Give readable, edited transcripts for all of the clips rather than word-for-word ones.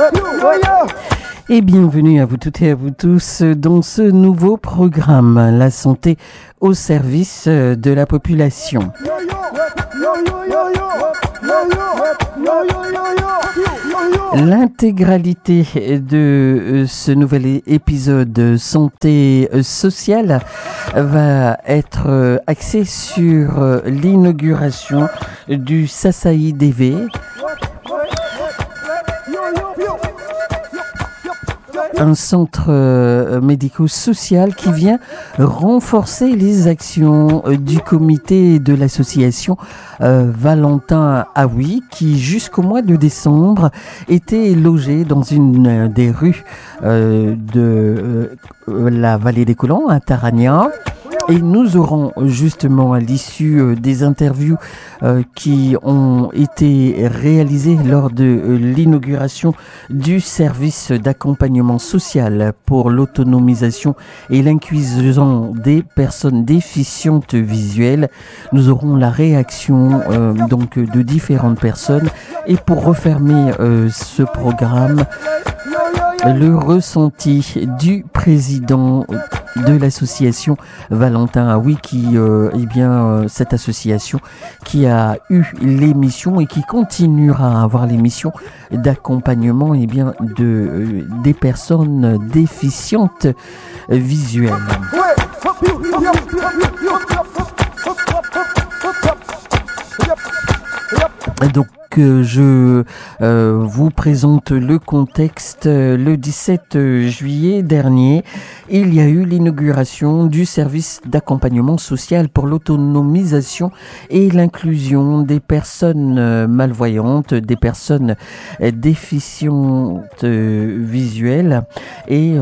Et bienvenue à vous toutes et à vous tous dans ce nouveau programme, la santé au service de la population. L'intégralité de ce nouvel épisode santé sociale va être axée sur l'inauguration du SASAI-DV. Un centre médico-social qui vient renforcer les actions du comité de l'association Valentin Aoui, qui jusqu'au mois de décembre était logé dans une des rues de la vallée des Collants à Tarania. Et nous aurons justement à l'issue des interviews qui ont été réalisées lors de l'inauguration du service d'accompagnement social pour l'autonomisation et l'inclusion des personnes déficientes visuelles. Nous aurons la réaction donc de différentes personnes. Et pour refermer ce programme, le ressenti du président de l'association Valentin Aoui, qui cette association qui a eu l'émission et qui continuera à avoir l'émission d'accompagnement des personnes déficientes visuelles. Donc je vous présente le contexte. Le 17 juillet dernier, il y a eu l'inauguration du service d'accompagnement social pour l'autonomisation et l'inclusion des personnes malvoyantes, des personnes déficientes visuelles. Et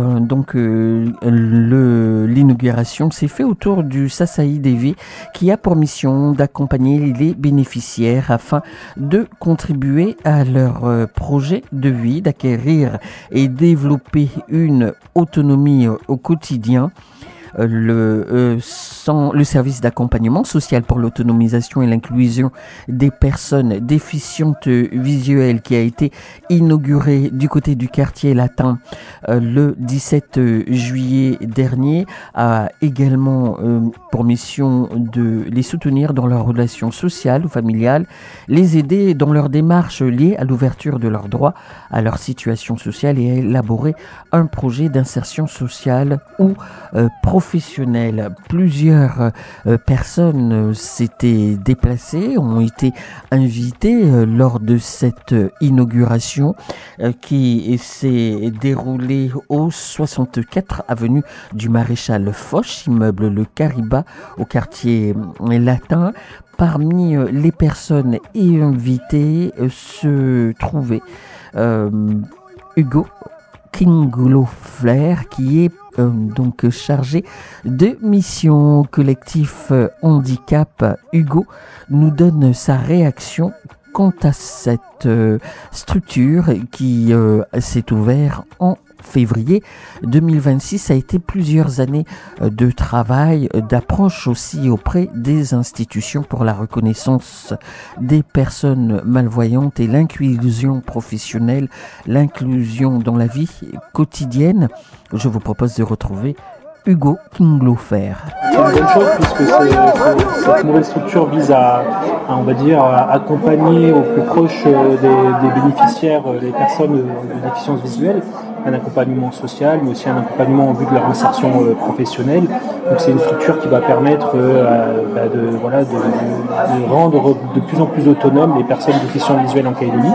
l'inauguration s'est faite autour du SASAI-DV qui a pour mission d'accompagner les bénéficiaires afin de contribuer à leur projet de vie, d'acquérir et développer une autonomie au quotidien. Le service d'accompagnement social pour l'autonomisation et l'inclusion des personnes déficientes visuelles qui a été inauguré du côté du quartier latin le 17 juillet dernier a également pour mission de les soutenir dans leurs relations sociales ou familiales, les aider dans leurs démarches liées à l'ouverture de leurs droits, à leur situation sociale et à élaborer un projet d'insertion sociale ou professionnelle. Plusieurs personnes s'étaient déplacées, ont été invitées lors de cette inauguration qui s'est déroulée au 64 avenue du Maréchal Foch, immeuble Le Caribat, au quartier latin. Parmi les personnes invitées se trouvait Hugo Kinglofler, qui est donc chargé de mission collectif handicap. Hugo nous donne sa réaction quant à cette structure qui s'est ouverte en février 2026. Ça a été plusieurs années de travail, d'approche aussi auprès des institutions pour la reconnaissance des personnes malvoyantes et l'inclusion professionnelle, l'inclusion dans la vie quotidienne. Je vous propose de retrouver Hugo Kinglofler. C'est une bonne chose puisque cette nouvelle structure vise à accompagner au plus proche des bénéficiaires, des personnes de déficience visuelle, un accompagnement social, mais aussi un accompagnement en vue de leur insertion professionnelle. Donc c'est une structure qui va permettre de rendre de plus en plus autonomes les personnes déficientes visuelles en Calédonie.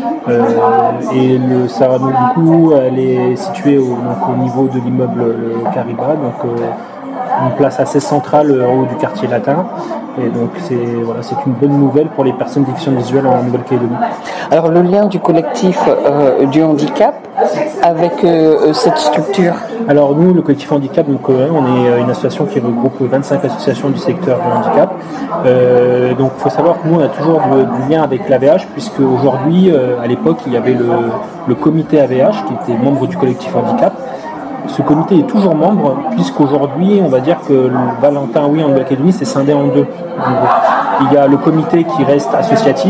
Elle est située au niveau de l'immeuble Le Caribat, donc une place assez centrale en haut du quartier latin. Et donc c'est une bonne nouvelle pour les personnes déficientes visuelles en Nouvelle-Calédonie. Alors le lien du collectif du handicap avec cette structure. Alors nous, le collectif handicap, on est une association qui regroupe 25 associations du secteur du handicap. Donc il faut savoir que nous on a toujours du lien avec l'AVH, puisque aujourd'hui, à l'époque, il y avait le comité AVH qui était membre du collectif handicap. Ce comité est toujours membre, puisqu'aujourd'hui, on va dire que le Valentin Aoui en Nouvelle-Calédonie, c'est scindé en deux. Il y a le comité qui reste associatif,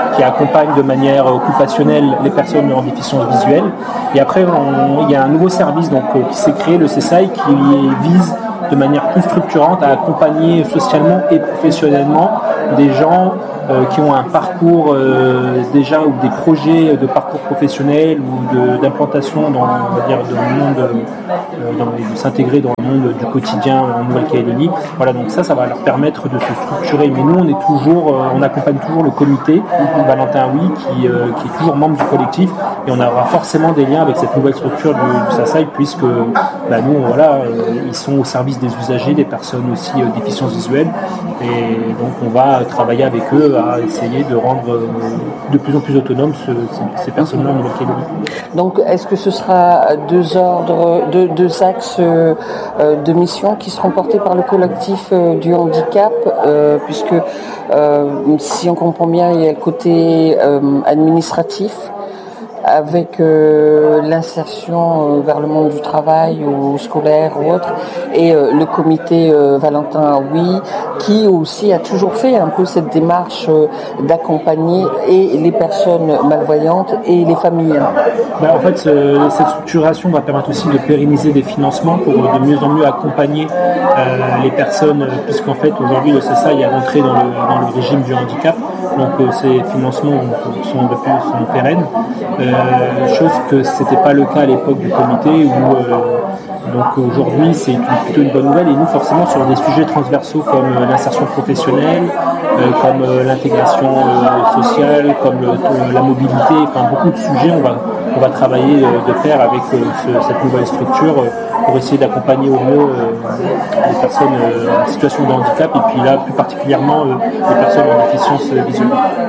qui accompagne de manière occupationnelle les personnes en déficience visuelle. Et après, il y a un nouveau service qui s'est créé, le CESAI, qui vise de manière plus structurante à accompagner socialement et professionnellement des gens qui ont un parcours déjà ou des projets de parcours professionnel ou d'implantation dans le monde, de s'intégrer dans le monde du quotidien en Nouvelle-Calédonie. Voilà, donc ça va leur permettre de se structurer. Mais nous, on accompagne toujours le comité Valentin Oui qui est toujours membre du collectif, et on aura forcément des liens avec cette nouvelle structure du SASAI, puisque nous, ils sont au service des usagers, des personnes aussi déficience visuelle, et donc on va travailler avec eux à essayer de rendre de plus en plus autonomes ces personnes-là en Nouvelle-Calédonie. Donc, est-ce que ce sera deux axes de mission qui seront portés par le collectif du handicap, puisque si on comprend bien, il y a le côté administratif, avec l'insertion vers le monde du travail ou scolaire ou autre, et le comité Valentin Oui, qui aussi a toujours fait un peu cette démarche d'accompagner et les personnes malvoyantes et les familles. En fait, cette structuration va permettre aussi de pérenniser des financements pour de mieux en mieux accompagner les personnes, puisqu'en fait aujourd'hui le CESAI est rentré dans le régime du handicap, donc ces financements sont pérennes. Chose que c'était pas le cas à l'époque du comité, donc aujourd'hui c'est plutôt une bonne nouvelle. Et nous, forcément, sur des sujets transversaux comme l'insertion professionnelle, comme l'intégration sociale, comme la mobilité, beaucoup de sujets, on va travailler de pair avec cette nouvelle structure pour essayer d'accompagner au mieux les personnes en situation de handicap, et puis là plus particulièrement les personnes en déficience visuelle.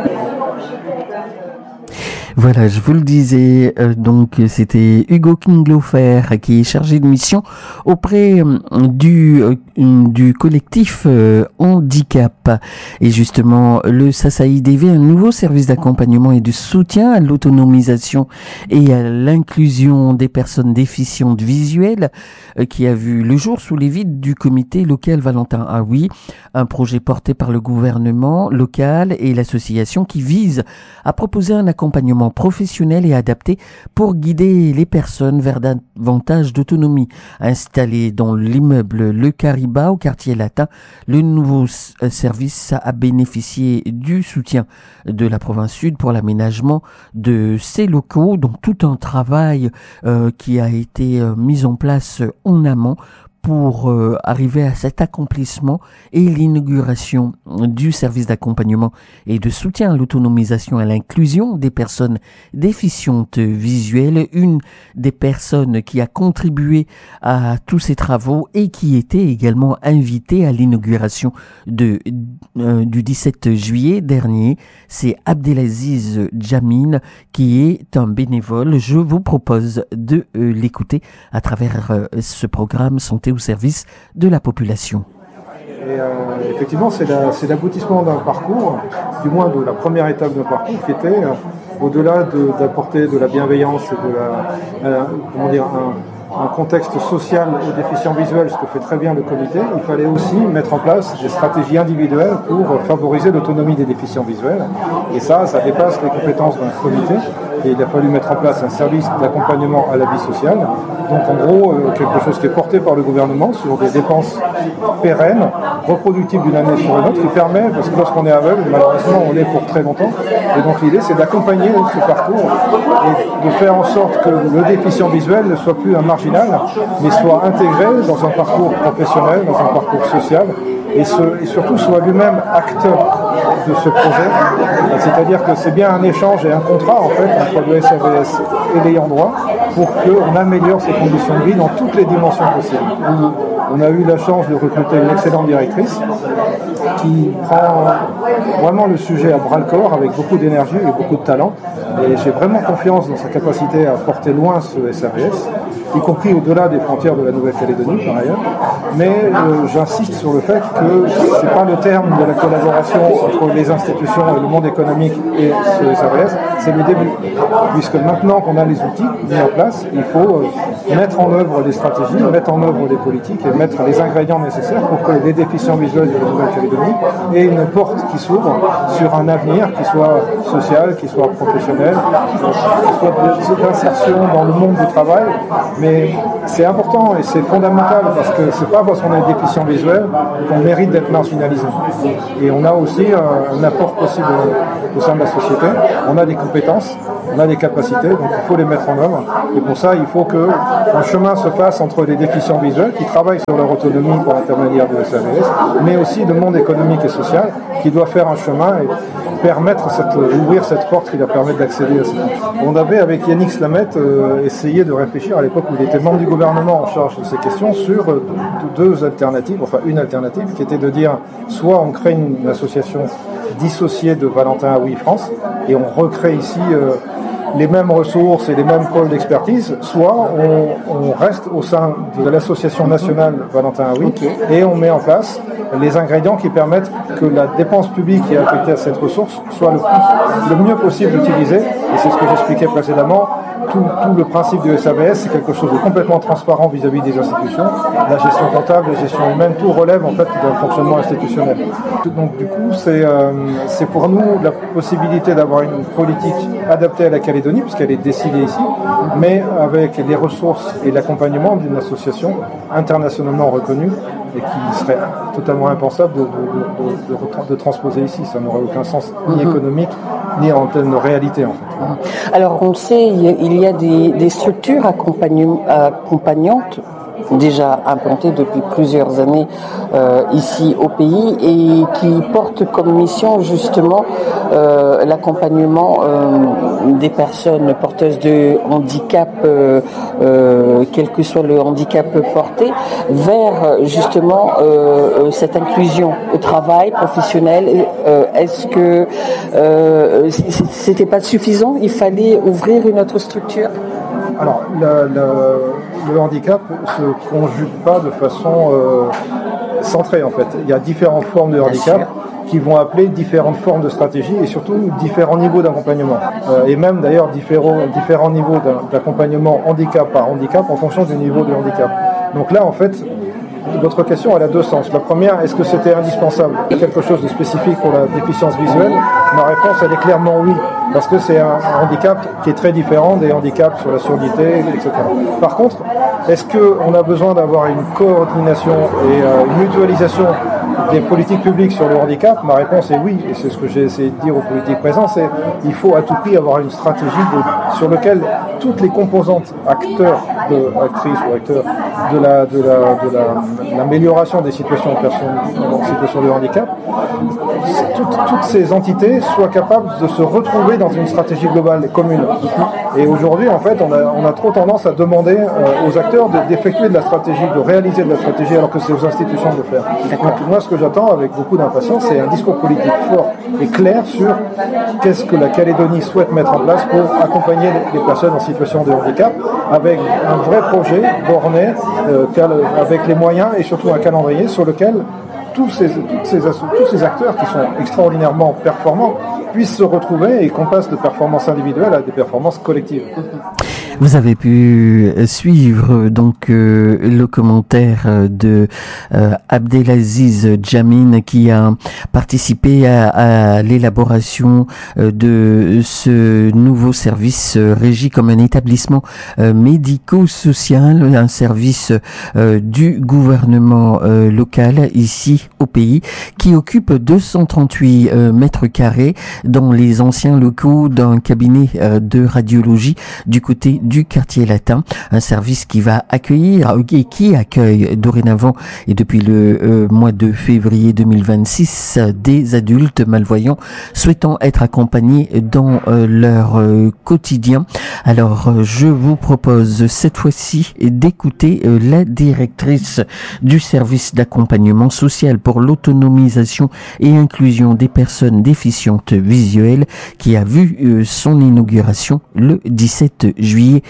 Voilà, je vous le disais, donc c'était Hugo Kinglofer qui est chargé de mission auprès du collectif handicap. Et justement, le SASAI-DV, un nouveau service d'accompagnement et de soutien à l'autonomisation et à l'inclusion des personnes déficientes visuelles, qui a vu le jour sous l'égide du comité local Valentin Oui, un projet porté par le gouvernement local et l'association qui vise à proposer un accompagnement professionnel et adapté pour guider les personnes vers davantage d'autonomie. Installé dans l'immeuble Le Cariba au quartier latin, le nouveau service a bénéficié du soutien de la province sud pour l'aménagement de ces locaux, donc tout un travail qui a été mis en place en amont pour arriver à cet accomplissement et l'inauguration du service d'accompagnement et de soutien à l'autonomisation et à l'inclusion des personnes déficientes visuelles, une des personnes qui a contribué à tous ces travaux et qui était également invitée à l'inauguration du 17 juillet dernier. C'est Abdelaziz Djamine qui est un bénévole. Je vous propose de l'écouter à travers ce programme Santé au service de la population. Et effectivement, c'est l'aboutissement d'un parcours, du moins de la première étape d'un parcours qui était, au-delà d'apporter de la bienveillance et un contexte social aux déficients visuels, ce que fait très bien le comité, il fallait aussi mettre en place des stratégies individuelles pour favoriser l'autonomie des déficients visuels. Et ça dépasse les compétences d'un comité. Et il a fallu mettre en place un service d'accompagnement à la vie sociale. Donc en gros, quelque chose qui est porté par le gouvernement sur des dépenses pérennes, reproductibles d'une année sur une autre, qui permet, parce que lorsqu'on est aveugle, malheureusement on l'est pour très longtemps, et donc l'idée c'est d'accompagner ce parcours et de faire en sorte que le déficient visuel ne soit plus un marginal, mais soit intégré dans un parcours professionnel, dans un parcours social, et surtout soit lui-même acteur de ce projet. C'est-à-dire que c'est bien un échange et un contrat en fait entre le SAVS et l'ayant droit pour qu'on améliore ses conditions de vie dans toutes les dimensions possibles. On a eu la chance de recruter une excellente directrice qui prend vraiment le sujet à bras-le-corps avec beaucoup d'énergie et beaucoup de talent Et j'ai vraiment confiance dans sa capacité à porter loin ce SRVS, y compris au-delà des frontières de la Nouvelle-Calédonie par ailleurs. Mais j'insiste sur le fait que ce n'est pas le terme de la collaboration entre les institutions et le monde économique et ce SRVS, c'est le début. Puisque maintenant qu'on a les outils mis en place, il faut mettre en œuvre des stratégies, mettre en œuvre des politiques et mettre les ingrédients nécessaires pour que les déficients visuels de la Nouvelle-Calédonie aient une porte qui s'ouvre sur un avenir qui soit social, qui soit professionnel, qui soit d'insertion dans le monde du travail. Mais c'est important et c'est fondamental parce que c'est pas parce qu'on est déficient visuel qu'on mérite d'être marginalisé. Et on a aussi un apport possible au sein de la société. On a des compétences, on a des capacités, donc il faut les mettre en œuvre. Et pour ça, il faut qu'un chemin se fasse entre les déficients visuels qui travaillent sur leur autonomie par l'intermédiaire du SRVS, mais aussi le monde économique et social qui doit faire un chemin et permettre d'ouvrir cette porte qui leur permet d'accéder à ces fonctions. On avait avec Yannick Slamette essayé de réfléchir à l'époque où il était membre du gouvernement en charge de ces questions sur deux alternatives, enfin une alternative qui était de dire soit on crée une association dissociée de Valentin Haoui France et on recrée ici les mêmes ressources et les mêmes pôles d'expertise, soit on reste au sein de l'association nationale Valentin Haoui et on met en place les ingrédients qui permettent que la dépense publique qui est affectée à cette ressource soit le mieux possible utilisée. Et c'est ce que j'expliquais précédemment. Tout le principe du SRVS, c'est quelque chose de complètement transparent vis-à-vis des institutions. La gestion comptable, la gestion humaine, tout relève en fait d'un fonctionnement institutionnel. Donc du coup, c'est pour nous la possibilité d'avoir une politique adaptée à la Calédonie, puisqu'elle est décidée ici, mais avec les ressources et l'accompagnement d'une association internationalement reconnue et qui serait totalement impensable de transposer ici. Ça n'aurait aucun sens, ni économique, ni en termes de réalité en fait. Alors on sait, il y a des structures accompagnantes déjà implantées depuis plusieurs années ici au pays et qui portent comme mission justement l'accompagnement des personnes porteuses de handicap, quel que soit le handicap porté, vers justement cette inclusion au travail professionnel. Est-ce que c'était pas suffisant? Il fallait ouvrir une autre structure? Alors, le handicap ne se conjugue pas de façon centrée en fait. Il y a différentes formes de handicap qui vont appeler différentes formes de stratégie et surtout différents niveaux d'accompagnement. Et même d'ailleurs différents niveaux d'accompagnement handicap par handicap en fonction du niveau de handicap. Donc là en fait, votre question elle a deux sens. La première, est-ce que c'était indispensable, quelque chose de spécifique pour la déficience visuelle? Ma réponse elle est clairement oui, parce que c'est un handicap qui est très différent des handicaps sur la surdité, etc. Par contre, est-ce qu'on a besoin d'avoir une coordination et une mutualisation des politiques publiques sur le handicap? Ma réponse est oui, et c'est ce que j'ai essayé de dire aux politiques présentes, c'est qu'il faut à tout prix avoir une stratégie sur laquelle toutes les composantes actrices ou acteurs de l'amélioration des situations de personnes en situation de handicap, toutes ces entités soient capables de se retrouver dans une stratégie globale et commune. Et aujourd'hui, en fait, on a trop tendance à demander aux acteurs d'effectuer de la stratégie, de réaliser de la stratégie, alors que c'est aux institutions de le faire. Donc moi, ce que j'attends avec beaucoup d'impatience, c'est un discours politique fort et clair sur qu'est-ce que la Calédonie souhaite mettre en place pour accompagner les personnes en situation de handicap, avec un vrai projet borné, avec les moyens et surtout un calendrier sur lequel tous ces acteurs qui sont extraordinairement performants puissent se retrouver et qu'on passe de performances individuelles à des performances collectives. Vous avez pu suivre donc le commentaire de Abdelaziz Djamine qui a participé à l'élaboration de ce nouveau service régi comme un établissement médico-social, un service du gouvernement local ici au pays, qui occupe 238 mètres carrés dans les anciens locaux d'un cabinet de radiologie du côté du quartier latin, un service qui va accueillir et qui accueille dorénavant et depuis le mois de février 2026 des adultes malvoyants souhaitant être accompagnés dans leur quotidien. Alors je vous propose cette fois-ci d'écouter la directrice du service d'accompagnement social pour l'autonomisation et inclusion des personnes déficientes visuelles qui a vu son inauguration le 17 juillet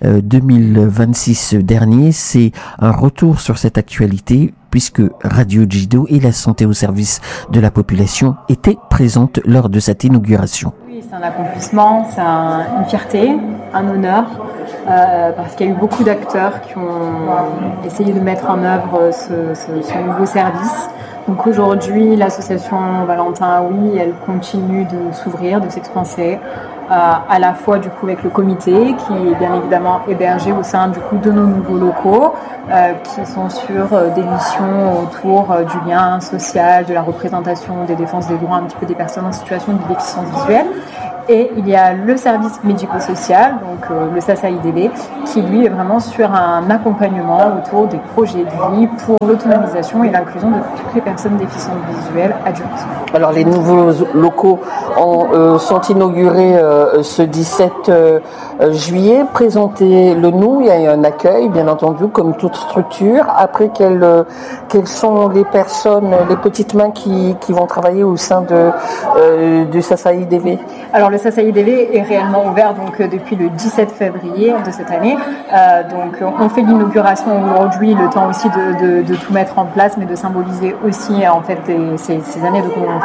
2026 dernier. C'est un retour sur cette actualité puisque Radio Jido et la santé au service de la population étaient présentes lors de cette inauguration. Oui, c'est un accomplissement, c'est une fierté, un honneur, parce qu'il y a eu beaucoup d'acteurs qui ont essayé de mettre en œuvre ce nouveau service. Donc aujourd'hui, l'association Valentin Oui, elle continue de s'ouvrir, de s'expanser, à la fois du coup avec le comité qui est bien évidemment hébergé au sein du coup de nos nouveaux locaux, qui sont sur des missions autour du lien social, de la représentation, des défenses des droits un petit peu des personnes en situation de déficience visuelle. Et il y a le service médico-social, donc le SASA-IDV, qui lui est vraiment sur un accompagnement autour des projets de vie pour l'autonomisation et l'inclusion de toutes les personnes déficientes visuelles adultes. Alors les nouveaux locaux sont inaugurés ce 17 juillet. Présentez-le-nous, il y a eu un accueil bien entendu comme toute structure. Après quelles sont les personnes, les petites mains qui vont travailler au sein du SASA-IDV? Alors le SASA-IDV est réellement ouvert donc depuis le 17 février de cette année. Donc on fait l'inauguration aujourd'hui, le temps aussi de tout mettre en place, mais de symboliser aussi en fait ces années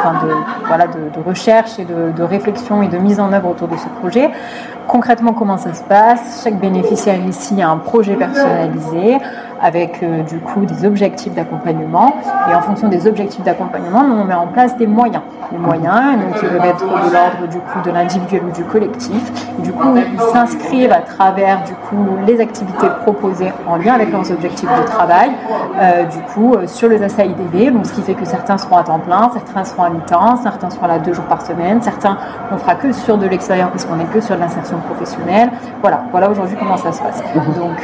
de recherche et de réflexion et de mise en œuvre autour de ce projet. Concrètement, comment ça se passe? Chaque bénéficiaire ici a un projet personnalisé avec du coup des objectifs d'accompagnement. Et en fonction des objectifs d'accompagnement, nous on met en place des moyens. Les moyens, donc ils peuvent être de l'ordre du coup de l'individuel ou du collectif. Et du coup, ils s'inscrivent à travers du coup les activités proposées en lien avec leurs objectifs de travail. Sur le SASA-IDV, donc ce qui fait que certains seront à temps plein, certains seront à mi-temps, certains seront là 2 jours par semaine, certains on fera que sur de l'extérieur parce qu'on n'est que sur de l'insertion professionnelle. Voilà aujourd'hui comment ça se passe. Donc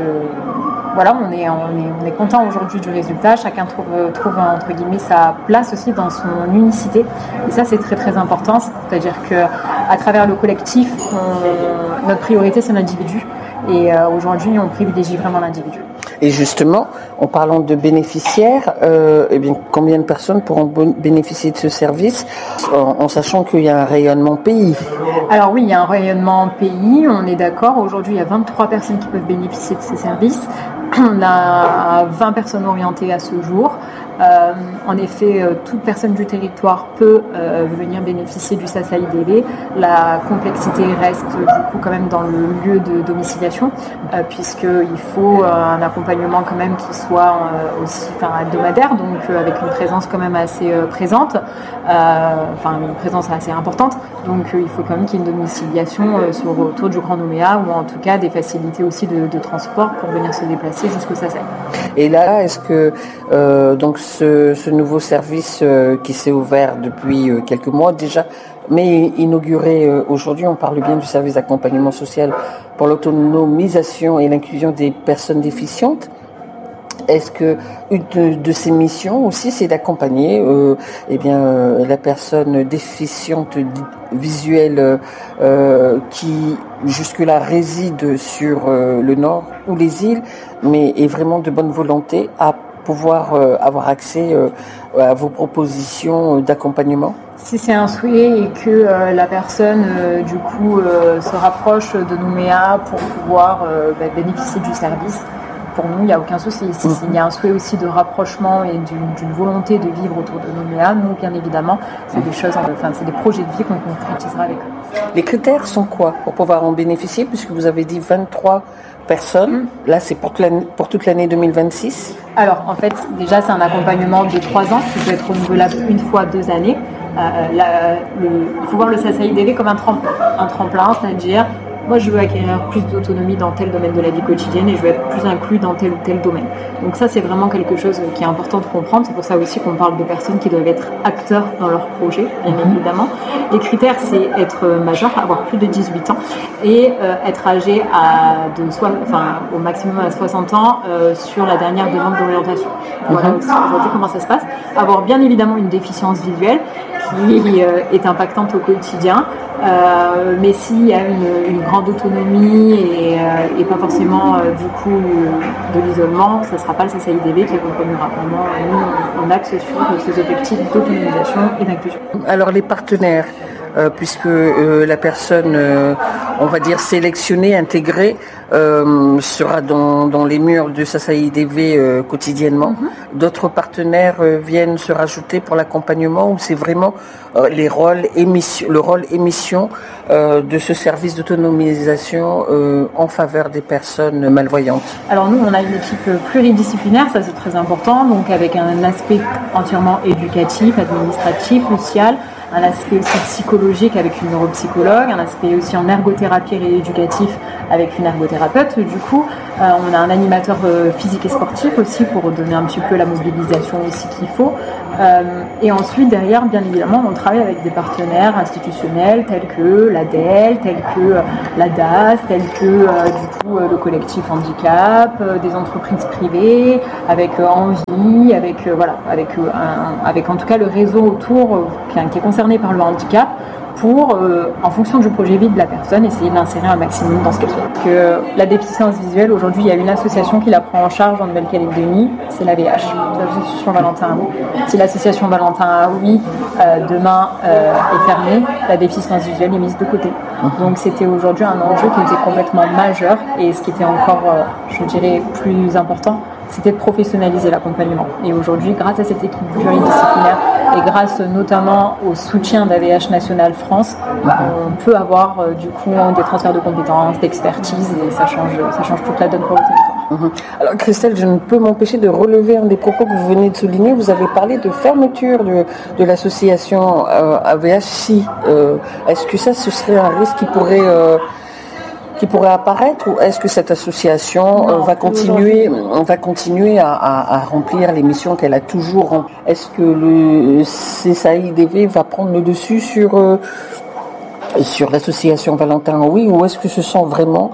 on est content aujourd'hui du résultat. Chacun trouve entre guillemets sa place aussi dans son unicité. Et ça c'est très très important. C'est-à-dire que à travers le collectif, notre priorité c'est l'individu. Et aujourd'hui on privilégie vraiment l'individu. Et justement, en parlant de bénéficiaires, combien de personnes pourront bénéficier de ce service en sachant qu'il y a un rayonnement pays? Alors oui, il y a un rayonnement pays, on est d'accord. Aujourd'hui, il y a 23 personnes qui peuvent bénéficier de ces services. On a 20 personnes orientées à ce jour. En effet, toute personne du territoire peut venir bénéficier du SASA-IDV. La complexité reste du coup quand même dans le lieu de domiciliation, puisqu'il faut un accompagnement quand même qui soit aussi hebdomadaire, donc avec une présence quand même assez présente, une présence assez importante. Donc il faut quand même qu'il y ait une domiciliation autour du Grand Nouméa, ou en tout cas des facilités aussi de transport pour venir se déplacer jusqu'au SASA. Et là, est-ce que ce nouveau service qui s'est ouvert depuis quelques mois déjà, mais inauguré aujourd'hui, on parle bien du service d'accompagnement social pour l'autonomisation et l'inclusion des personnes déficientes. Est-ce que une de ces missions aussi, c'est d'accompagner la personne déficiente visuelle qui jusque-là réside sur le nord ou les îles, mais est vraiment de bonne volonté à pouvoir avoir accès à vos propositions d'accompagnement? Si c'est un souhait et que la personne se rapproche de Nouméa pour pouvoir bénéficier du service, pour nous il n'y a aucun souci. S'il y a un souhait aussi de rapprochement et d'une volonté de vivre autour de Nouméa, nous bien évidemment c'est des projets de vie qu'on concrétisera avec eux. Les critères sont quoi pour pouvoir en bénéficier, puisque vous avez dit 23 personnes, là c'est pour toute l'année 2026? Alors en fait déjà c'est un accompagnement de 3 ans qui peut être renouvelable une fois 2 années. Il faut voir le SASA-IDV comme un tremplin, c'est-à-dire moi je veux acquérir plus d'autonomie dans tel domaine de la vie quotidienne et je veux être plus inclus dans tel ou tel domaine. Donc ça c'est vraiment quelque chose qui est important de comprendre. C'est pour ça aussi qu'on parle de personnes qui doivent être acteurs dans leur projet, bien évidemment. Les critères, c'est être majeur, avoir plus de 18 ans et être âgé au maximum à 60 ans sur la dernière demande d'orientation. Voilà aussi aujourd'hui comment ça se passe. Avoir bien évidemment une déficience visuelle qui est impactante au quotidien, mais s'il y a une grande autonomie et pas forcément du coup de l'isolement, ça ne sera pas le SAIDV qui accompagnera vraiment. Nous, on axe sur ces objectifs d'autonomisation et d'inclusion. Alors les partenaires, puisque la personne, on va dire sélectionnée, intégrée, sera dans les murs du SAIDV quotidiennement. D'autres partenaires viennent se rajouter pour l'accompagnement, ou c'est vraiment le rôle émission de ce service d'autonomisation en faveur des personnes malvoyantes? Alors nous, on a une équipe pluridisciplinaire, ça c'est très important, donc avec un aspect entièrement éducatif, administratif, social, un aspect aussi psychologique avec une neuropsychologue, un aspect aussi en ergothérapie rééducatif avec une ergothérapeute. Du coup, on a un animateur physique et sportif aussi pour donner un petit peu la mobilisation aussi qu'il faut. Et ensuite, derrière, bien évidemment, on travaille avec des partenaires institutionnels tels que l'ADEL, tels que la DAS, tels que le collectif handicap, des entreprises privées, avec Envie, avec en tout cas le réseau autour qui est concerné par le handicap, pour, en fonction du projet vie de la personne, essayer de l'insérer un maximum dans ce qu'elle fait. La déficience visuelle, aujourd'hui, il y a une association qui la prend en charge en Nouvelle-Calédonie, c'est l'AVH, l'association Valentin Aoui. Si l'association Valentin Aoui, demain, est fermée, la déficience visuelle est mise de côté. Donc c'était aujourd'hui un enjeu qui était complètement majeur, et ce qui était encore, je dirais, plus important, c'était de professionnaliser l'accompagnement. Et aujourd'hui, grâce à cette équipe pluridisciplinaire et grâce notamment au soutien d'AVH National France, on peut avoir du coup des transferts de compétences, d'expertise, et ça change toute la donne pour le territoire. Alors Christelle, je ne peux m'empêcher de relever un des propos que vous venez de souligner. Vous avez parlé de fermeture de l'association AVH. Est-ce que ça, ce serait un risque qui pourrait apparaître, ou est-ce que cette association va continuer à remplir les missions qu'elle a toujours remplies? Est-ce que le SAIDV va prendre le dessus sur l'association Valentin Aoui, ou est-ce que ce sont vraiment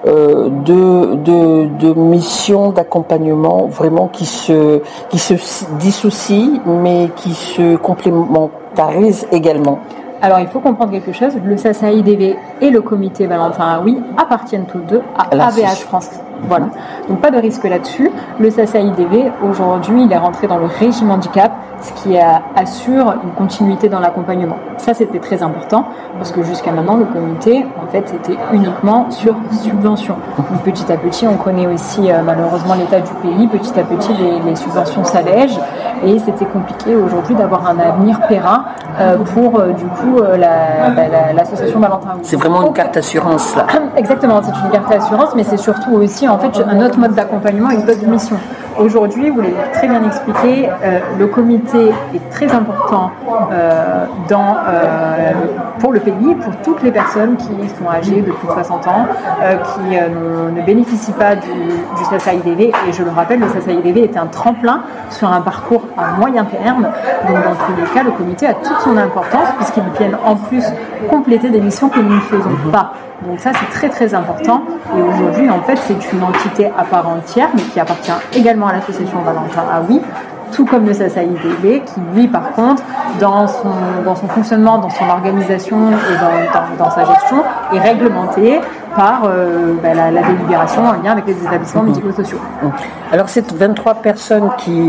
deux missions d'accompagnement vraiment qui se dissocient mais qui se complémentarisent également? Alors il faut comprendre quelque chose, le SAIDV et le comité Valentin Aoui appartiennent tous deux à AVH France. Voilà, donc pas de risque là-dessus. Le SAIDV, aujourd'hui, il est rentré dans le régime handicap, ce qui assure une continuité dans l'accompagnement. Ça, c'était très important, parce que jusqu'à maintenant, le comité, en fait, c'était uniquement sur subvention. Donc, petit à petit, on connaît aussi, malheureusement, l'état du pays. Petit à petit, les subventions s'allègent, et c'était compliqué aujourd'hui d'avoir un avenir périn pour, du coup, l'association Valentin Aoui. C'est vraiment une carte assurance, là. Exactement, c'est une carte assurance, mais c'est surtout aussi, en fait, un autre mode d'accompagnement et une autre mission. Aujourd'hui, vous l'avez très bien expliqué, le comité est très important pour le pays, pour toutes les personnes qui sont âgées de plus de 60 ans, qui ne bénéficient pas du SAIDV. Et je le rappelle, le SAIDV est un tremplin sur un parcours à moyen terme. Donc dans tous les cas, le comité a toute son importance, puisqu'ils viennent en plus compléter des missions que nous ne faisons pas. Donc ça, c'est très très important. Et aujourd'hui, en fait, c'est une entité à part entière, mais qui appartient également à l'association Valentin Aoui, tout comme le SAIDV, qui lui, par contre, dans son fonctionnement, dans son organisation et dans sa gestion, est réglementé par la délibération en lien avec les établissements médico-sociaux. Alors, ces 23 personnes qui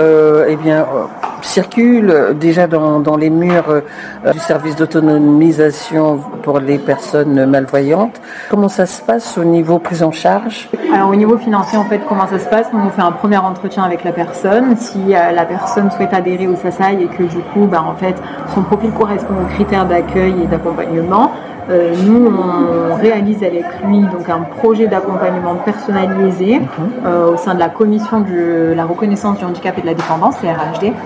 circulent déjà dans les murs du service d'autonomisation pour les personnes malvoyantes, comment ça se passe au niveau prise en charge? Alors, au niveau financier, en fait, comment ça se passe? On fait un premier entretien avec la personne. Si la personne souhaite adhérer au SASAI et que du coup, en fait, son profil correspond aux critères d'accueil et d'accompagnement, nous, on réalise avec lui donc un projet d'accompagnement personnalisé au sein de la commission de la reconnaissance du handicap et de la dépendance, la RHD,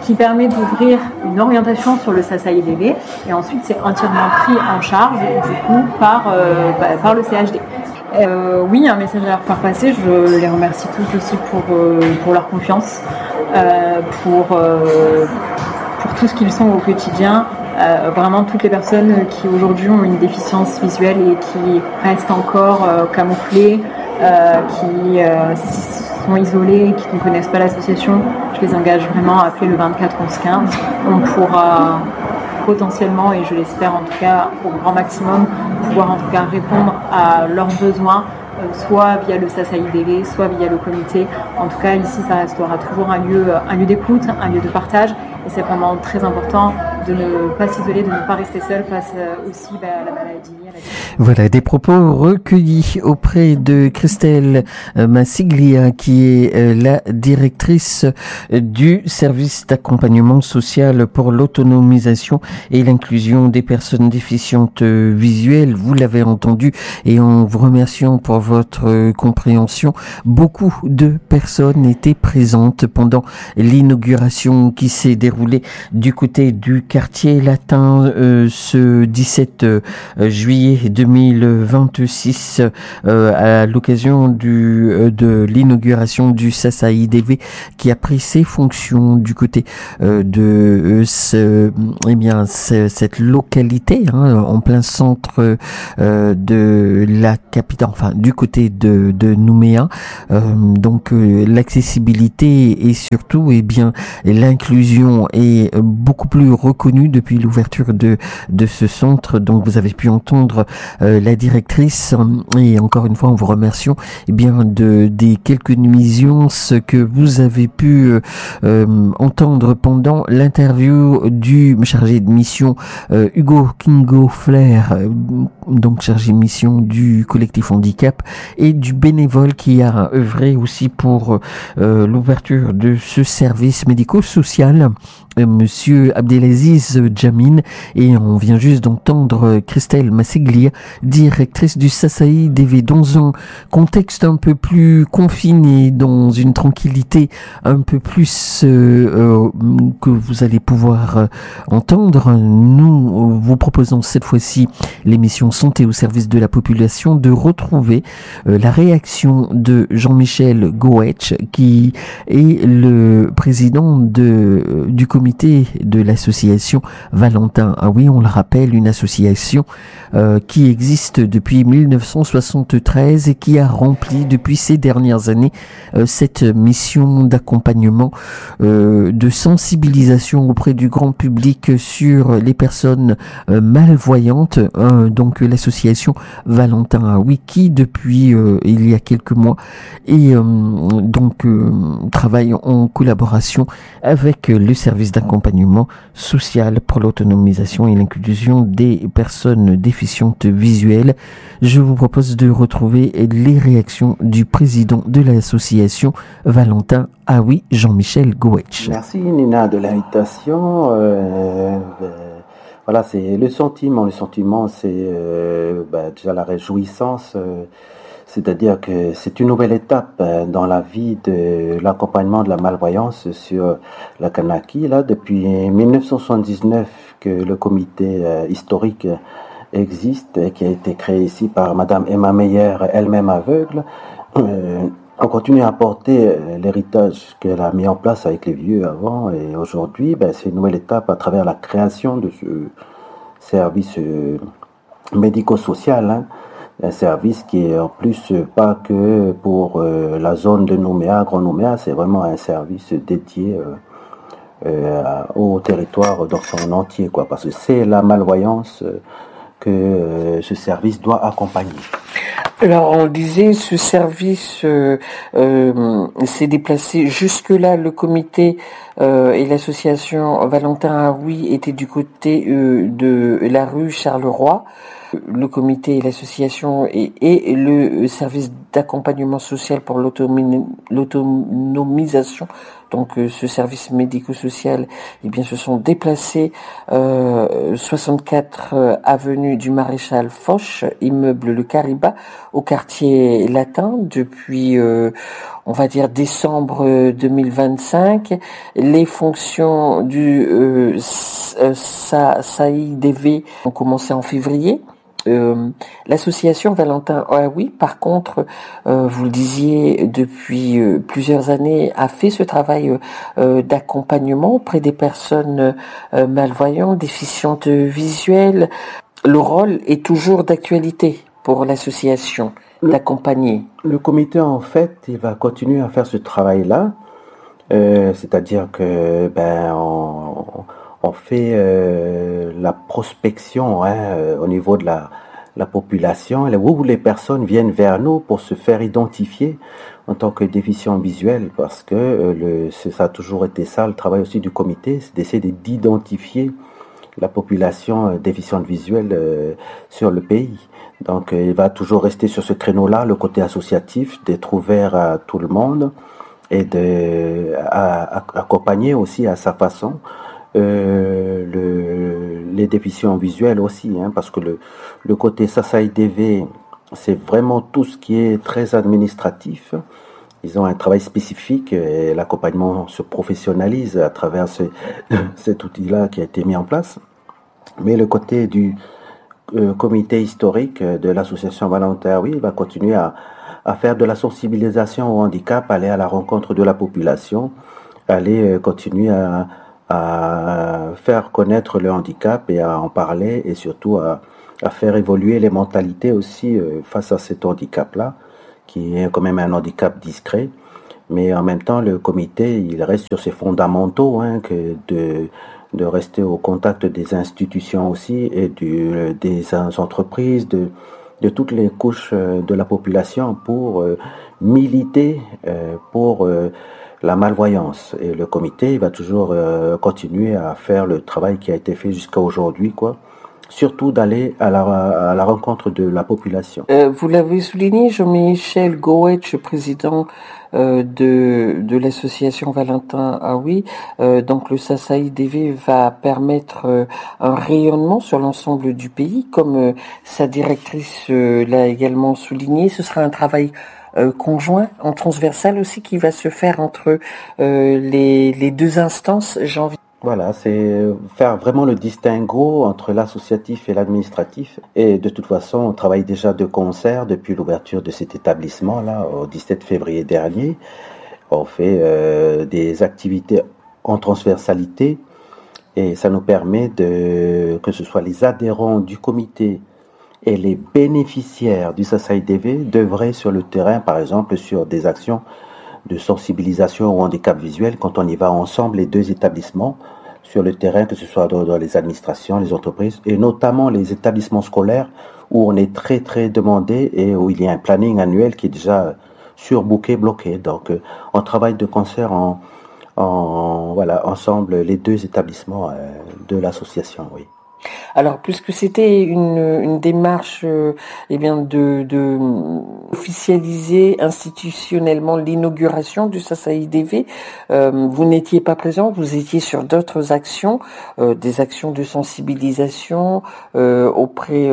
qui permet d'ouvrir une orientation sur le SASAI-DV et ensuite c'est entièrement pris en charge du coup par le CHD. Oui, un message à leur faire passer. Je les remercie tous aussi pour leur confiance, pour tout ce qu'ils sont au quotidien. Vraiment toutes les personnes qui aujourd'hui ont une déficience visuelle et qui restent encore camouflées, qui sont isolées, qui ne connaissent pas l'association, je les engage vraiment à appeler le 24 11 15. On pourra potentiellement, et je l'espère en tout cas au grand maximum, pouvoir en tout cas répondre à leurs besoins, soit via le SASAI-DV, soit via le comité. En tout cas, ici, ça restera toujours un lieu d'écoute, un lieu de partage, et c'est vraiment très important de ne pas s'isoler, de ne pas rester seul face aussi à la maladie. Voilà, des propos recueillis auprès de Christelle Massiglia, qui est la directrice du service d'accompagnement social pour l'autonomisation et l'inclusion des personnes déficientes visuelles. Vous l'avez entendu, et en vous remerciant pour votre compréhension, beaucoup de personnes étaient présentes pendant l'inauguration qui s'est déroulée du côté du quartier latin ce 17 juillet 2026 à l'occasion de l'inauguration du SASAI-DV qui a pris ses fonctions du côté de cette localité en plein centre de la capitale, enfin du côté de Nouméa. Donc l'accessibilité et surtout l'inclusion est beaucoup plus reconnue depuis l'ouverture de ce centre. Donc vous avez pu entendre la directrice, et encore une fois en vous remerciant des quelques nuisances que vous avez pu entendre pendant l'interview du chargé de mission Hugo Kingo Flair, donc chargé de mission du collectif handicap, et du bénévole qui a œuvré aussi pour l'ouverture de ce service médico-social, Monsieur Abdelaziz Jamin. Et on vient juste d'entendre Christelle Massiglia, directrice du SASAI-DV, dans un contexte un peu plus confiné, dans une tranquillité un peu plus que vous allez pouvoir entendre. Nous vous proposons cette fois-ci l'émission Santé au service de la population, de retrouver la réaction de Jean-Michel Goetsch, qui est le président du comité de l'association Valentin. Ah oui, on le rappelle, une association qui existe depuis 1973 et qui a rempli depuis ces dernières années cette mission d'accompagnement, de sensibilisation auprès du grand public sur les personnes malvoyantes. Donc l'association Valentin, ah oui, qui depuis il y a quelques mois travaille en collaboration avec le service d'accompagnement social pour l'autonomisation et l'inclusion des personnes déficientes visuelles. Je vous propose de retrouver les réactions du président de l'association Valentin, ah oui, Jean-Michel Goetsch. Merci Nina de l'invitation. Voilà, c'est le sentiment. Le sentiment, c'est déjà la réjouissance. C'est-à-dire que c'est une nouvelle étape dans la vie de l'accompagnement de la malvoyance sur la Kanaki. Là, depuis 1979 que le comité historique existe et qui a été créé ici par Madame Emma Meyer, elle-même aveugle. On continue à apporter l'héritage qu'elle a mis en place avec les vieux avant, et aujourd'hui, c'est une nouvelle étape à travers la création de ce service médico-social. Un service qui est en plus pas que pour la zone de Nouméa, Grand Nouméa, c'est vraiment un service dédié au territoire dans son entier, parce que c'est la malvoyance que ce service doit accompagner. Alors on disait, ce service s'est déplacé jusque-là, le comité et l'association Valentin Aoui étaient du côté de la rue Charleroi. Le comité et l'association et le service d'accompagnement social pour l'autonomisation. Donc ce service médico-social, eh bien, se sont déplacés 64 avenue du Maréchal Foch, immeuble Le Caribat, au quartier latin depuis, on va dire, décembre 2025. Les fonctions du SAIDV ont commencé en février. L'association Valentin Aoui, par contre, vous le disiez, depuis plusieurs années, a fait ce travail d'accompagnement auprès des personnes malvoyantes, déficientes visuelles. Le rôle est toujours d'actualité pour l'association d'accompagner. Le comité, en fait, il va continuer à faire ce travail-là, c'est-à-dire que on fait la prospection au niveau de la population, où les personnes viennent vers nous pour se faire identifier en tant que déficients visuels, parce que ça a toujours été ça, le travail aussi du comité, c'est d'essayer d'identifier la population déficiente visuelle sur le pays. Donc il va toujours rester sur ce créneau-là, le côté associatif, d'être ouvert à tout le monde et d'accompagner aussi à sa façon les déficients visuels aussi, parce que le côté SAIDV, c'est vraiment tout ce qui est très administratif. Ils ont un travail spécifique et l'accompagnement se professionnalise à travers cet outil-là qui a été mis en place. Mais le côté du comité historique de l'association Valentin Aoui va continuer à faire de la sensibilisation au handicap, aller à la rencontre de la population, aller continuer à faire connaître le handicap et à en parler, et surtout à faire évoluer les mentalités aussi face à cet handicap-là, qui est quand même un handicap discret. Mais en même temps, le comité, il reste sur ses fondamentaux, que de rester au contact des institutions aussi et des entreprises, de toutes les couches de la population pour militer pour la malvoyance. Et le comité, il va toujours continuer à faire le travail qui a été fait jusqu'à aujourd'hui, surtout d'aller à la rencontre de la population. Vous l'avez souligné, Jean-Michel Goetsch, président de l'association Valentin Aoui. Donc le SAIDV va permettre un rayonnement sur l'ensemble du pays, comme sa directrice l'a également souligné. Ce sera un travail conjoint, en transversal aussi, qui va se faire entre les deux instances, j'ai envie. Voilà, c'est faire vraiment le distinguo entre l'associatif et l'administratif. Et de toute façon, on travaille déjà de concert depuis l'ouverture de cet établissement-là, au 17 février dernier. On fait des activités en transversalité et ça nous permet que ce soit les adhérents du comité et les bénéficiaires du SAIDV d'œuvrer sur le terrain, par exemple, sur des actions de sensibilisation au handicap visuel, quand on y va ensemble, les deux établissements, sur le terrain, que ce soit dans les administrations, les entreprises, et notamment les établissements scolaires, où on est très, très demandé et où il y a un planning annuel qui est déjà surbooké, bloqué. Donc, on travaille de concert ensemble, les deux établissements de l'association, oui. Alors, puisque c'était une démarche, de officialiser institutionnellement l'inauguration du SAIDV, vous n'étiez pas présent, vous étiez sur d'autres actions, des actions de sensibilisation auprès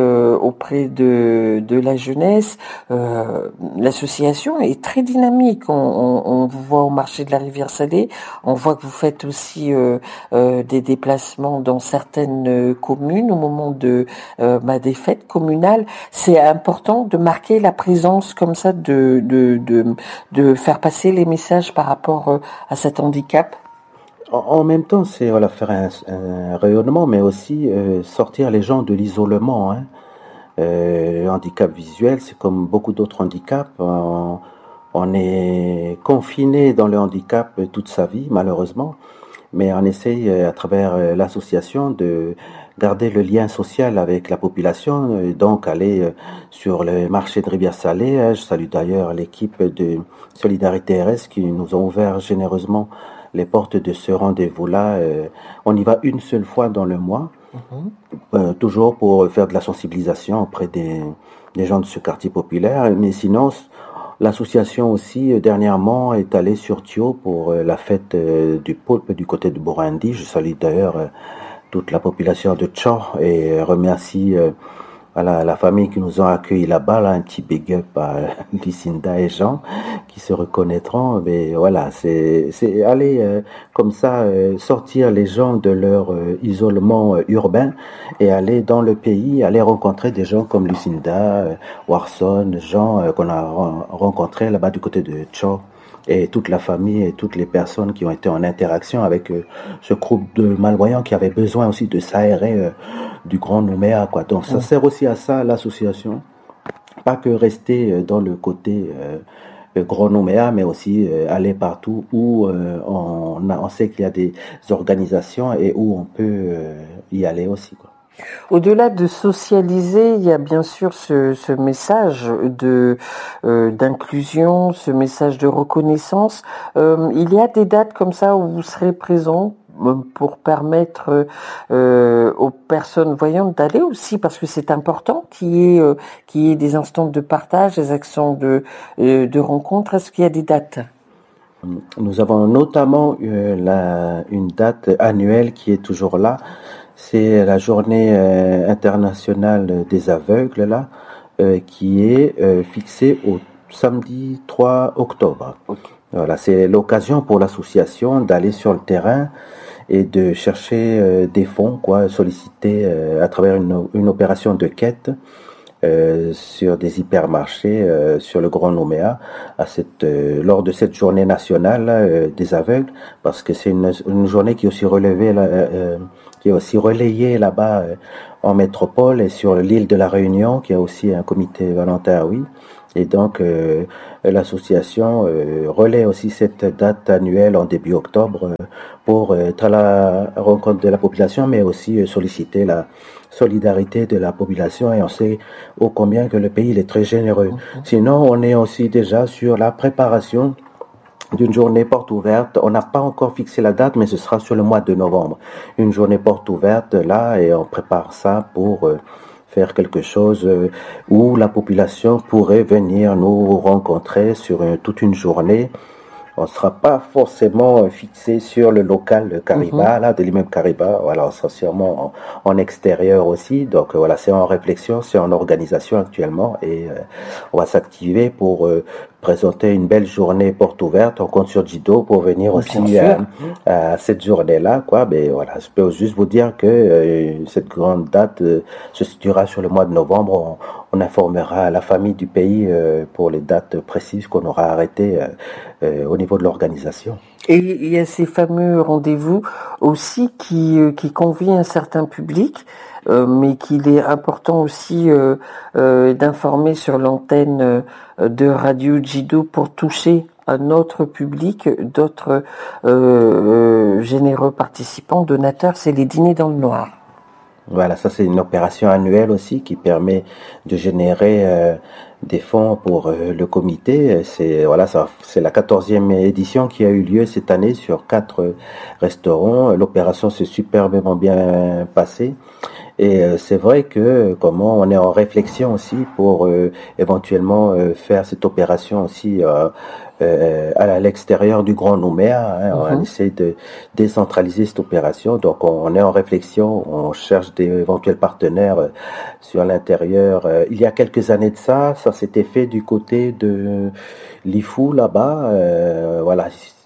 de la jeunesse. L'association est très dynamique. On vous voit au marché de la Rivière-Salée. On voit que vous faites aussi des déplacements dans certaines communes au moment des fêtes communales. C'est important de marquer la présence comme ça, de faire passer les messages par rapport à cet handicap. En même temps, c'est faire un rayonnement, mais aussi sortir les gens de l'isolement. Le handicap visuel, c'est comme beaucoup d'autres handicaps. On est confiné dans le handicap toute sa vie, malheureusement. Mais on essaye, à travers l'association, de garder le lien social avec la population, et donc aller sur le marché de Rivière-Salée. Je salue d'ailleurs l'équipe de Solidarité RS qui nous ont ouvert généreusement les portes de ce rendez-vous-là. On y va une seule fois dans le mois, toujours pour faire de la sensibilisation auprès des gens de ce quartier populaire. Mais sinon, L'association aussi, dernièrement, est allée sur Thio pour la fête du poulpe du côté de Burundi. Je salue d'ailleurs toute la population de Tchao et remercie la famille qui nous ont accueillis là-bas. Là, un petit big up à Lucinda et Jean qui se reconnaîtront. Mais voilà, c'est aller comme ça sortir les gens de leur isolement urbain et aller dans le pays, aller rencontrer des gens comme Lucinda, Warson, Jean qu'on a rencontrés là-bas du côté de Tchao. Et toute la famille et toutes les personnes qui ont été en interaction avec ce groupe de malvoyants qui avaient besoin aussi de s'aérer du Grand Nouméa, quoi. Donc ça sert aussi à ça, l'association. Pas que rester dans le côté Grand Nouméa, mais aussi aller partout où on sait qu'il y a des organisations et où on peut y aller aussi, quoi. Au-delà de socialiser, il y a bien sûr ce message d'inclusion, ce message de reconnaissance. Il y a des dates comme ça où vous serez présent pour permettre aux personnes voyantes d'aller aussi, parce que c'est important qu'il y ait des instants de partage, des actions de rencontre. Est-ce qu'il y a des dates ? Nous avons notamment une date annuelle qui est toujours là. C'est la journée internationale des aveugles, là, qui est fixée au samedi 3 octobre. Okay. Voilà, c'est l'occasion pour l'association d'aller sur le terrain et de chercher des fonds, quoi, solliciter à travers une opération de quête sur des hypermarchés sur le Grand Nouméa lors de cette journée nationale des aveugles, parce que c'est une journée qui est aussi relevée qui est aussi relayée là-bas en métropole et sur l'île de la Réunion, qui a aussi un comité Valentin, oui. Et donc l'association relaie aussi cette date annuelle en début octobre pour être à la rencontre de la population, mais aussi solliciter la solidarité de la population. Et on sait ô combien que le pays il est très généreux. Sinon, on est aussi déjà sur la préparation d'une journée porte ouverte. On n'a pas encore fixé la date, mais ce sera sur le mois de novembre. Une journée porte ouverte là, et on prépare ça pour faire quelque chose où la population pourrait venir nous rencontrer sur toute une journée. On ne sera pas forcément fixé sur le local Cariba, là, de l'immeuble Cariba. Voilà, on sera sûrement en extérieur aussi. Donc voilà, c'est en réflexion, c'est en organisation actuellement, et on va s'activer pour présenter une belle journée porte ouverte. On compte sur Jido pour venir aussi à cette journée-là, quoi. Mais voilà, je peux juste vous dire que cette grande date se situera sur le mois de novembre. On informera la famille du pays pour les dates précises qu'on aura arrêtées au niveau de l'organisation. Et il y a ces fameux rendez-vous aussi qui convient un certain public, mais qu'il est important aussi d'informer sur l'antenne de Radio Jido pour toucher un autre public, d'autres généreux participants, donateurs. C'est les dîners dans le noir. Voilà, ça c'est une opération annuelle aussi qui permet de générer des fonds pour le comité. C'est la 14e édition qui a eu lieu cette année sur 4 restaurants. L'opération s'est superbement bien passée. Et c'est vrai que comment on est en réflexion aussi pour éventuellement faire cette opération aussi à l'extérieur du Grand Nouméa. On essaie de décentraliser cette opération. Donc on est en réflexion, on cherche des éventuels partenaires sur l'intérieur. Il y a quelques années de ça s'était fait du côté de l'IFU là-bas. Voilà.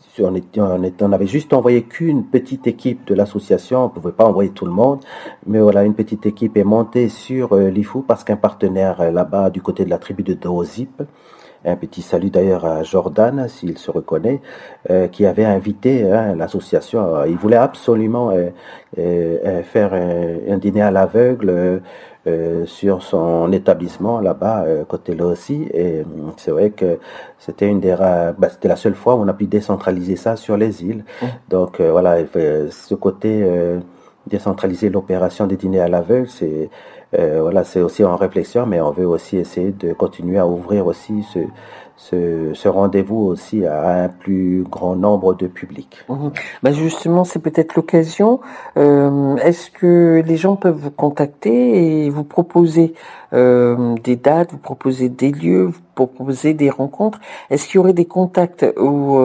On avait juste envoyé qu'une petite équipe de l'association, on ne pouvait pas envoyer tout le monde, mais voilà, une petite équipe est montée sur l'IFU parce qu'un partenaire là-bas du côté de la tribu de Dozip, un petit salut d'ailleurs à Jordan, s'il se reconnaît, qui avait invité l'association. Il voulait absolument faire un dîner à l'aveugle sur son établissement là-bas, côté là aussi. Et c'est vrai que c'était c'était la seule fois où on a pu décentraliser ça sur les îles. Donc voilà, ce côté décentraliser l'opération des dîners à l'aveugle. C'est aussi en réflexion, mais on veut aussi essayer de continuer à ouvrir aussi ce rendez-vous aussi à un plus grand nombre de publics. Justement, c'est peut-être l'occasion. Est-ce que les gens peuvent vous contacter et vous proposer des dates, vous proposer des lieux, vous proposer des rencontres? Est-ce qu'il y aurait des contacts où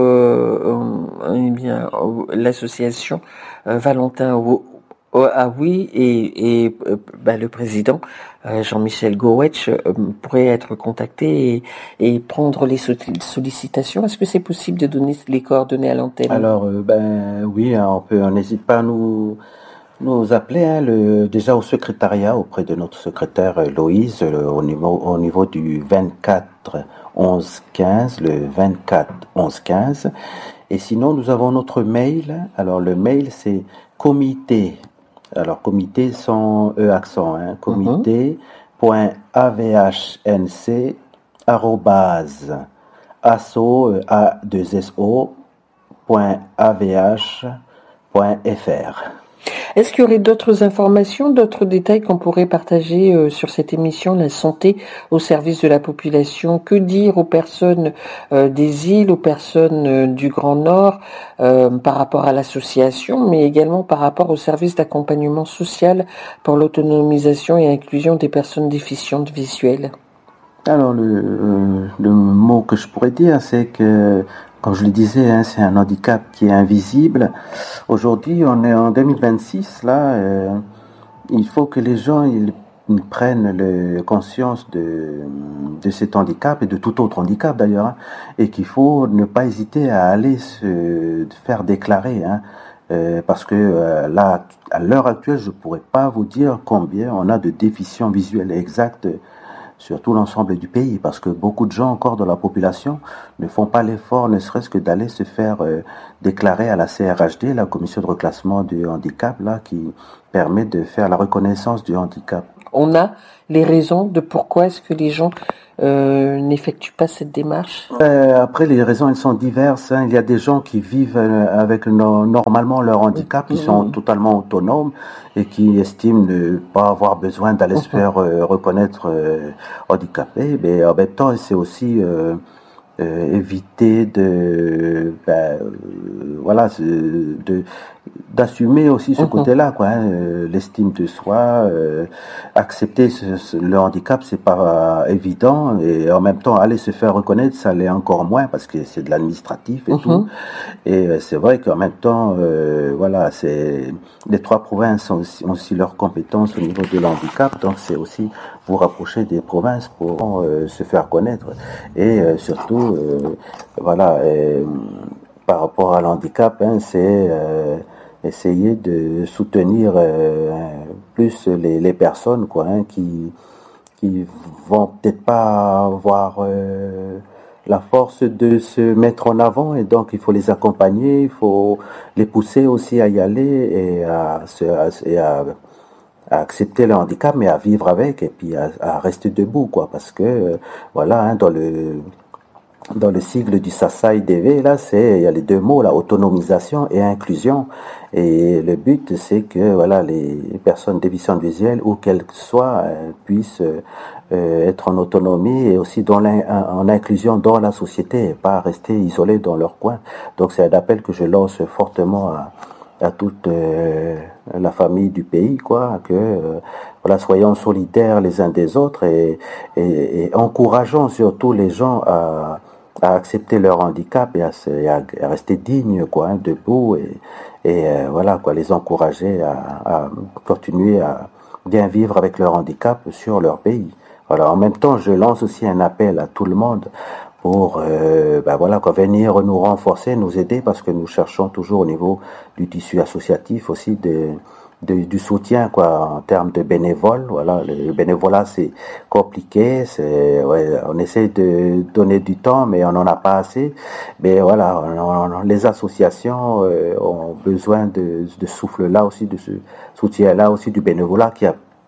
l'association Valentin oui et le président Jean-Michel Gowetch pourrait être contacté et prendre les sollicitations. Est-ce que c'est possible de donner les coordonnées à l'antenne? Alors oui, on n'hésite pas à nous appeler déjà au secrétariat auprès de notre secrétaire Loïse au niveau du 24 11 15, le 24 11 15. Et sinon, nous avons notre mail. Alors le mail, c'est comité. Alors comité sans accent, comité.avhnc@avh.avh.fr. Est-ce qu'il y aurait d'autres informations, d'autres détails qu'on pourrait partager sur cette émission, la santé au service de la population? Que dire aux personnes des îles, aux personnes du Grand Nord par rapport à l'association, mais également par rapport au service d'accompagnement social pour l'autonomisation et inclusion des personnes déficientes visuelles? Alors le mot que je pourrais dire, c'est que, comme je le disais, c'est un handicap qui est invisible. Aujourd'hui, on est en 2026, il faut que les gens ils prennent conscience de cet handicap et de tout autre handicap d'ailleurs, et qu'il faut ne pas hésiter à aller se faire déclarer. Parce que là, à l'heure actuelle, je ne pourrais pas vous dire combien on a de déficients visuels exacts sur tout l'ensemble du pays, parce que beaucoup de gens encore dans la population ne font pas l'effort, ne serait-ce que d'aller se faire déclarer à la CRHD, la commission de reclassement du handicap, qui permet de faire la reconnaissance du handicap. On a les raisons de pourquoi est-ce que les gens n'effectuent pas cette démarche? Après, les raisons, elles sont diverses. Il y a des gens qui vivent avec normalement leur handicap, qui sont totalement autonomes et qui estiment ne pas avoir besoin d'aller se faire reconnaître handicapés. Mais en même temps, c'est aussi éviter d'assumer aussi ce côté-là, l'estime de soi, accepter le handicap, c'est pas évident, et en même temps aller se faire reconnaître, ça l'est encore moins parce que c'est de l'administratif et tout. Et c'est vrai qu'en même temps, les 3 provinces ont aussi leurs compétences au niveau de l'handicap, donc c'est aussi vous rapprocher des provinces pour se faire connaître, et surtout par rapport à l'handicap, c'est essayer de soutenir plus les personnes qui vont peut-être pas avoir la force de se mettre en avant, et donc il faut les accompagner, il faut les pousser aussi à y aller et à accepter le handicap, mais à vivre avec, et puis à rester debout, parce que dans le sigle du SASAI-DV, il y a les 2 mots, autonomisation et inclusion. Et le but, c'est que les personnes déficientes visuelles, où qu'elles soient, puissent être en autonomie et aussi en inclusion dans la société, et pas rester isolées dans leur coin. Donc c'est un appel que je lance fortement à toute la famille du pays, soyons solidaires les uns des autres, et encourageons surtout les gens à accepter leur handicap et à rester dignes, debout, et les encourager à continuer à bien vivre avec leur handicap sur leur pays. En même temps, je lance aussi un appel à tout le monde pour venir nous renforcer, nous aider, parce que nous cherchons toujours au niveau du tissu associatif aussi du soutien en termes de bénévoles. Le bénévolat, c'est compliqué, on essaie de donner du temps, mais on n'en a pas assez. Mais les associations ont besoin de ce souffle-là aussi, de ce soutien-là aussi, du bénévolat qui a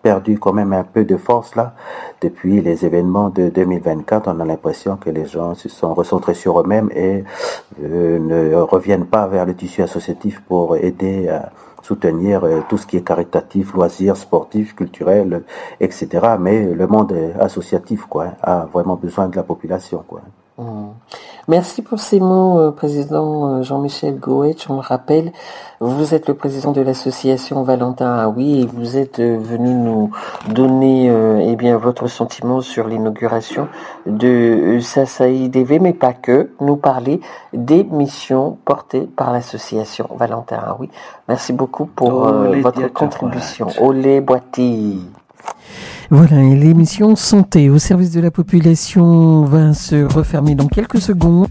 perdu quand même un peu de force là. Depuis les événements de 2024, on a l'impression que les gens se sont recentrés sur eux-mêmes et ne reviennent pas vers le tissu associatif pour aider à soutenir tout ce qui est caritatif, loisirs, sportifs, culturels, etc. Mais le monde associatif, a vraiment besoin de la population, Merci pour ces mots, Président Jean-Michel Goetsch. On le rappelle, vous êtes le président de l'association Valentin Haoui et vous êtes venu nous donner votre sentiment sur l'inauguration de SASAI-DV, mais pas que, nous parler des missions portées par l'association Valentin Haoui. Merci beaucoup pour votre contribution. Olé Boiti. Voilà, et l'émission Santé au service de la population va se refermer dans quelques secondes.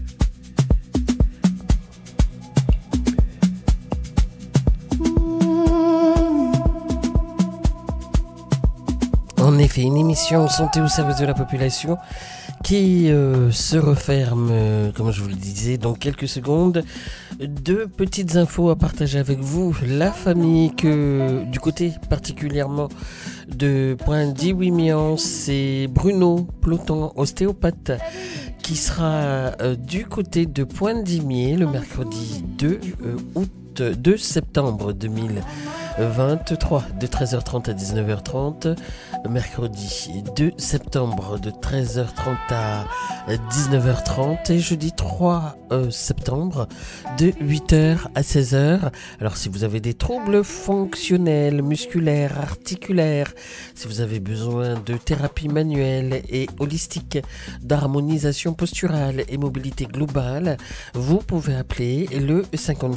En effet, une émission Santé au service de la population qui se referme, comme je vous le disais, dans quelques secondes. Deux petites infos à partager avec vous. La famille que, du côté particulièrement de Pointe-Diwimian, c'est Bruno Ploton, ostéopathe, qui sera du côté de Pointe-Dimier le mercredi 2 septembre 2023 de 13h30 à 19h30, mercredi 2 septembre de 13h30 à 19h30 et jeudi 3 septembre de 8h à 16h. Alors si vous avez des troubles fonctionnels, musculaires, articulaires, si vous avez besoin de thérapie manuelle et holistique, d'harmonisation posturale et mobilité globale, vous pouvez appeler le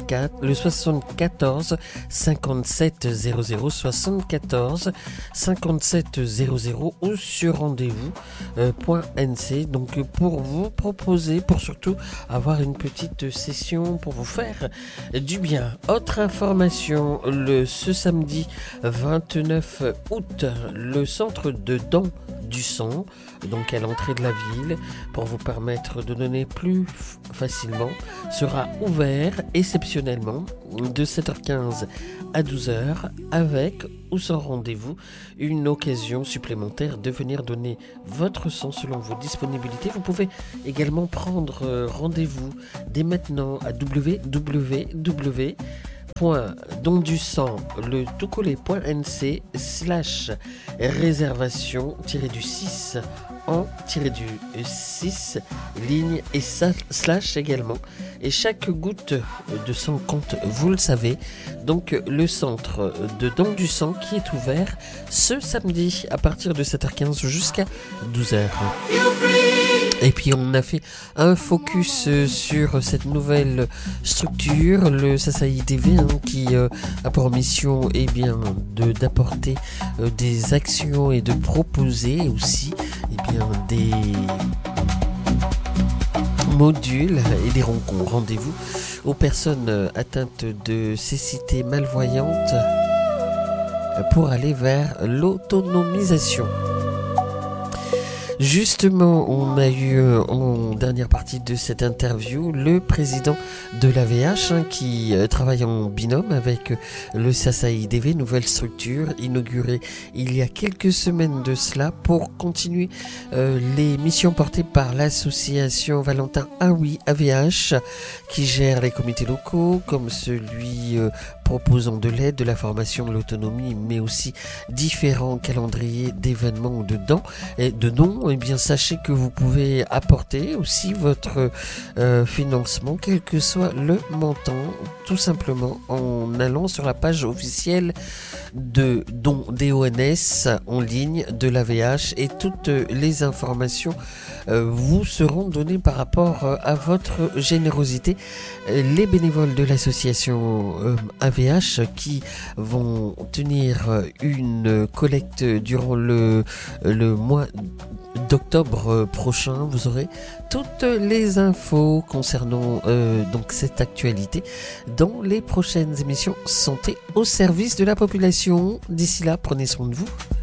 74 57 00 74 57 00 ou sur rendez-vous.nc. Donc pour vous proposer, pour surtout avoir une petite session pour vous faire du bien. Autre information, ce samedi 29 août, le centre de dons du sang, donc à l'entrée de la ville, pour vous permettre de donner plus facilement, sera ouvert exceptionnellement de 7h15 à 12h avec ou sans rendez-vous, une occasion supplémentaire de venir donner votre sang selon vos disponibilités. Vous pouvez également prendre rendez-vous dès maintenant à www.dondusang le tout-collé.nc/réservation-6 en-6 ligne et / également. Et chaque goutte de sang compte, vous le savez. Donc le centre de don du sang qui est ouvert ce samedi à partir de 7h15 jusqu'à 12h. Et puis on a fait un focus sur cette nouvelle structure, le SASAI-DV, qui a pour mission d'apporter des actions et de proposer aussi des modules et des rendez-vous aux personnes atteintes de cécité malvoyante pour aller vers l'autonomisation. Justement, on a eu en dernière partie de cette interview le président de l'AVH qui travaille en binôme avec le SASAI-DV, nouvelle structure inaugurée il y a quelques semaines de cela pour continuer les missions portées par l'association Valentin Haoui AVH qui gère les comités locaux comme celui proposant de l'aide, de la formation, de l'autonomie, mais aussi différents calendriers d'événements ou de dons. Eh bien, sachez que vous pouvez apporter aussi votre financement, quel que soit le montant, tout simplement en allant sur la page officielle de dons DONS en ligne de l'AVH et toutes les informations vous seront données par rapport à votre générosité. Les bénévoles de l'association AVH qui vont tenir une collecte durant le mois d'octobre prochain. Vous aurez toutes les infos concernant donc cette actualité dans les prochaines émissions Santé au service de la population. D'ici là, prenez soin de vous.